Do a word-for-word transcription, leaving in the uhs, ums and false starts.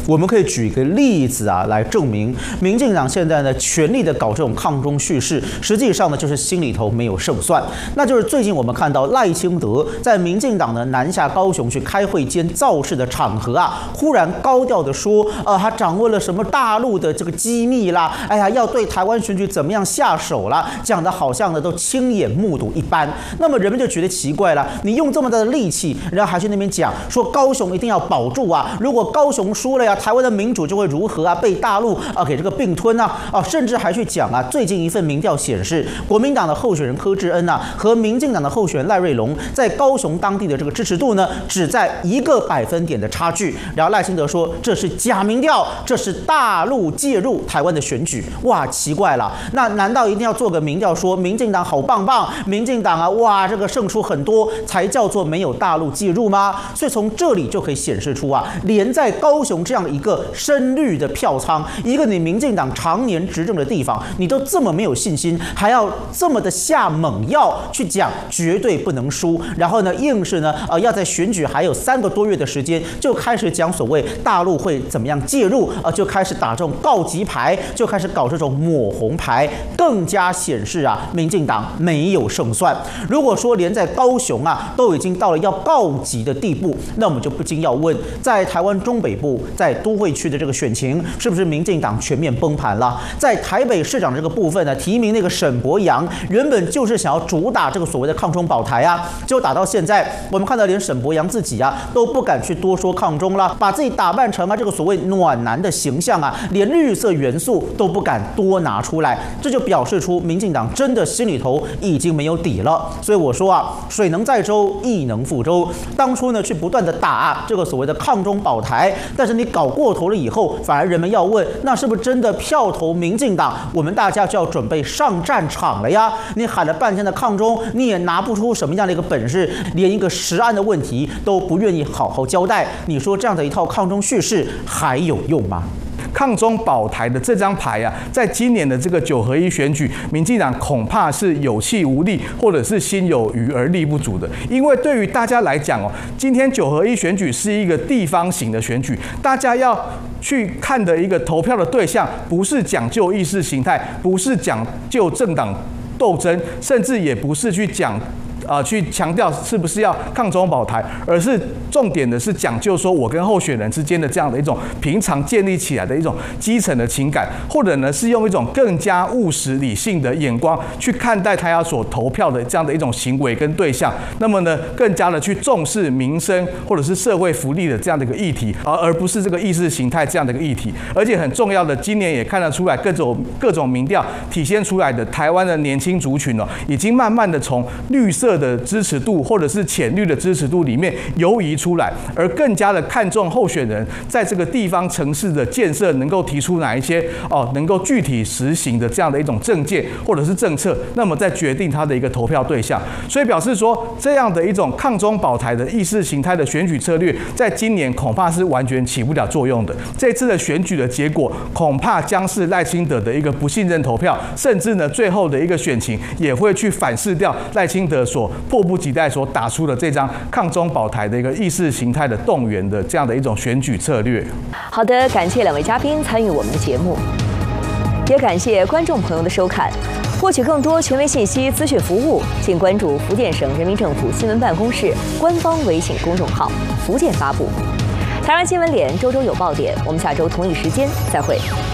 我们可以举一个例子啊来证明，民进党现在呢全力的搞这种抗中叙事，实际上呢就是心里头没有胜算。那就是最近我们看到赖清德在民进党呢南下高雄去开会兼造势的场合啊，忽然高调的说，呃，他掌握了什么大陆的这个机密啦，哎呀，要对台湾选举怎么样下手啦，讲的好像呢都亲眼目睹一般。那么人们就觉得奇怪了，你用这么大的力气，然后还去那边讲说高雄一定要保住啊，如果高雄输了呀，台湾的民主就会如何啊，被大陆啊给这个并吞啊，啊，甚至还去讲啊，最近一份民调显示，国民党的候选人柯志恩啊和民进党的候选人赖瑞隆在高雄当地的这个支持度呢，只在一个百分点的差距。然后赖清德说这是假民调，这是大陆介入台湾的选举。哇，奇怪了，那难道一定要做个民调说民进党好棒棒，民进党啊，哇，这个胜出很多才叫做没有大陆介入吗？所以从这里就可以显示出啊，连在高雄这样一个深绿的票仓，一个你民进党常年执政的地方，你都这么没有信心，还要这么的下猛药去讲绝对不能输，然后呢，硬是呢，呃，要在选举还有三个多月的时间就开始讲所谓大陆会怎么样介入，呃，就开始打这种告急牌，就开始搞这种抹红牌，更加显示啊，民进党没有胜算。如果说连在高雄啊都已经到了要告急的地步，那我们就不禁要问，在台湾中北部，在都会区的这个选情，是不是民进党全面崩盘了？在台北市长这个部分呢，提名那个沈伯洋，原本就是想要主打这个所谓的抗中保台啊，结果打到现在，我们看到连沈伯洋自己啊都不敢去多说抗中了，把自己打扮成啊这个所谓暖男的形象啊，连绿色元素都不敢多拿出来，这就表示出民进党真的心里头已经没有底了。所以我说啊，水能载舟，亦能覆舟。当初呢去不断的打、啊、这个所谓的抗中保台，但是你搞过头了以后，反而人们要问，那是不是真的票投民进党？我们大家就要准备上战场了呀！你喊了半天的抗中，你也拿不出什么样的一个本事，连一个实案的问题都不愿意好好交代。你说这样的一套抗中叙事还有用吗？ 抗中保台的这张牌啊，在今年的这个九合一选举，民进党恐怕是有气无力，或者是心有余而力不足的。因为对于大家来讲哦，今天九合一选举是一个地方型的选举，大家要去看的一个投票的对象，不是讲究意识形态，不是讲究政党斗争，甚至也不是去讲。呃，去强调是不是要抗中保台，而是重点的是讲究说我跟候选人之间的这样的一种平常建立起来的一种基层的情感，或者呢是用一种更加务实理性的眼光去看待他要所投票的这样的一种行为跟对象，那么呢更加的去重视民生或者是社会福利的这样的一个议题，而而不是这个意识形态这样的一个议题。而且很重要的，今年也看得出来各种各种民调体现出来的台湾的年轻族群哦，已经慢慢的从绿色的支持度或者是浅绿的支持度里面游移出来，而更加的看重候选人在这个地方城市的建设能够提出哪一些哦能够具体实行的这样的一种政见或者是政策，那么再决定他的一个投票对象。所以表示说，这样的一种抗中保台的意识形态的选举策略，在今年恐怕是完全起不了作用的。这次的选举的结果，恐怕将是赖清德的一个不信任投票，甚至呢最后的一个选情也会去反噬掉赖清德所迫不及待所打出的这张抗中保台的一个意识形态的动员的这样的一种选举策略。 好的，感谢两位嘉宾参与我们的节目，也感谢观众朋友的收看。获取更多权威信息、资讯服务，请关注福建省人民政府新闻办公室官方微信公众号“福建发布”。台湾新闻脸周周有爆点，我们下周同一时间再会。